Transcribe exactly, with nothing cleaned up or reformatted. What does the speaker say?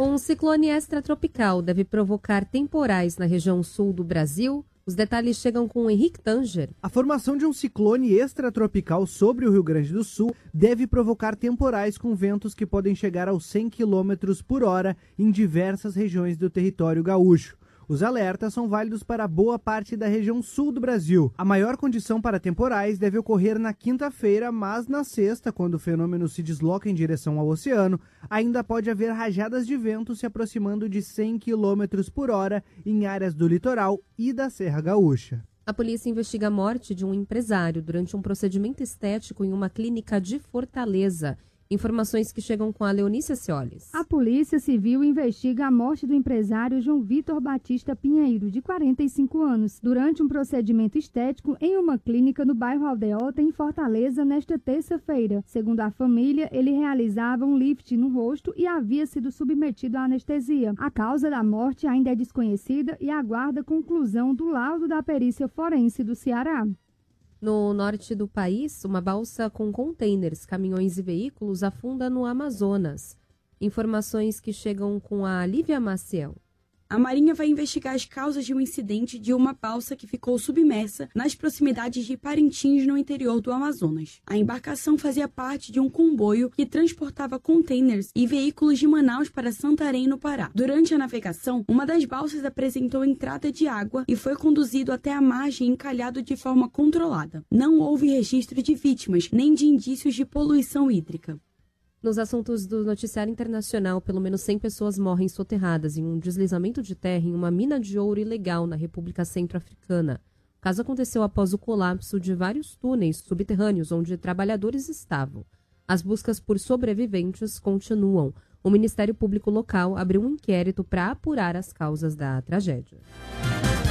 Um ciclone extratropical deve provocar temporais na região sul do Brasil. Os detalhes chegam com Henrique Tanger. A formação de um ciclone extratropical sobre o Rio Grande do Sul deve provocar temporais com ventos que podem chegar aos cem quilômetros por hora em diversas regiões do território gaúcho. Os alertas são válidos para boa parte da região sul do Brasil. A maior condição para temporais deve ocorrer na quinta-feira, mas na sexta, quando o fenômeno se desloca em direção ao oceano, ainda pode haver rajadas de vento se aproximando de cem quilômetros por hora em áreas do litoral e da Serra Gaúcha. A polícia investiga a morte de um empresário durante um procedimento estético em uma clínica de Fortaleza. Informações que chegam com a Leonícia Cioles. A Polícia Civil investiga a morte do empresário João Vitor Batista Pinheiro, de quarenta e cinco anos, durante um procedimento estético em uma clínica no bairro Aldeota, em Fortaleza, nesta terça-feira. Segundo a família, ele realizava um lift no rosto e havia sido submetido à anestesia. A causa da morte ainda é desconhecida e aguarda conclusão do laudo da perícia forense do Ceará. No norte do país, uma balsa com contêineres, caminhões e veículos afunda no Amazonas. Informações que chegam com a Lívia Maciel. A Marinha vai investigar as causas de um incidente de uma balsa que ficou submersa nas proximidades de Parintins, no interior do Amazonas. A embarcação fazia parte de um comboio que transportava contêineres e veículos de Manaus para Santarém, no Pará. Durante a navegação, uma das balsas apresentou entrada de água e foi conduzido até a margem encalhado de forma controlada. Não houve registro de vítimas, nem de indícios de poluição hídrica. Nos assuntos do noticiário internacional, pelo menos cem pessoas morrem soterradas em um deslizamento de terra em uma mina de ouro ilegal na República Centro-Africana. O caso aconteceu após o colapso de vários túneis subterrâneos onde trabalhadores estavam. As buscas por sobreviventes continuam. O Ministério Público local abriu um inquérito para apurar as causas da tragédia.